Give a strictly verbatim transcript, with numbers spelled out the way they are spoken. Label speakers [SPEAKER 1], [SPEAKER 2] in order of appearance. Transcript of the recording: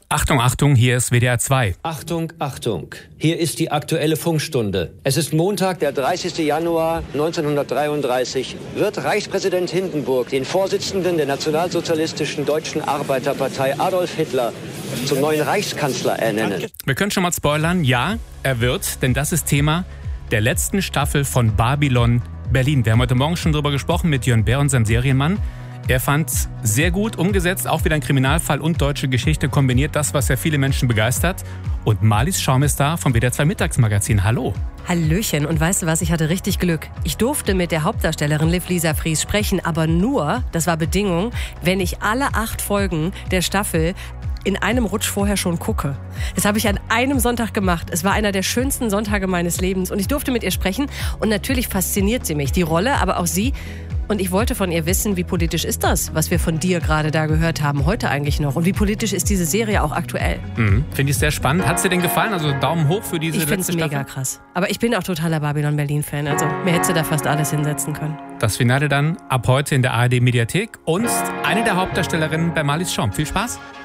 [SPEAKER 1] Achtung, Achtung, hier ist W D R zwei.
[SPEAKER 2] Achtung, Achtung, hier ist die Aktuelle Funkstunde. Es ist Montag, der dreißigsten Januar neunzehnhundertdreiunddreißig. Wird Reichspräsident Hindenburg den Vorsitzenden der Nationalsozialistischen Deutschen Arbeiterpartei Adolf Hitler zum neuen Reichskanzler ernennen?
[SPEAKER 1] Wir können schon mal spoilern, ja, er wird, denn das ist Thema der letzten Staffel von Babylon Berlin. Wir haben heute Morgen schon darüber gesprochen mit Jörn Bär und seinem Serienmann. Er fand sehr gut umgesetzt, auch wieder ein Kriminalfall und deutsche Geschichte kombiniert, das, was ja viele Menschen begeistert. Und Marlies Schaum ist da vom W D R zwei Mittagsmagazin. Hallo.
[SPEAKER 3] Hallöchen. Und weißt du was, ich hatte richtig Glück. Ich durfte mit der Hauptdarstellerin Liv Lisa Fries sprechen, aber nur, das war Bedingung, wenn ich alle acht Folgen der Staffel in einem Rutsch vorher schon gucke. Das habe ich an einem Sonntag gemacht. Es war einer der schönsten Sonntage meines Lebens und ich durfte mit ihr sprechen und natürlich fasziniert sie mich, die Rolle, aber auch sie. Und ich wollte von ihr wissen, wie politisch ist das, was wir von dir gerade da gehört haben, heute eigentlich noch? Und wie politisch ist diese Serie auch aktuell?
[SPEAKER 1] Mhm. Finde ich sehr spannend. Hat es dir denn gefallen? Also Daumen hoch für diese
[SPEAKER 3] ich
[SPEAKER 1] letzte Staffel?
[SPEAKER 3] Ich finde es mega krass. Aber ich bin auch totaler Babylon Berlin-Fan. Also mir hättest du da fast alles hinsetzen können.
[SPEAKER 1] Das Finale dann ab heute in der A R D-Mediathek und eine der Hauptdarstellerinnen bei Marlies Schaum. Viel Spaß!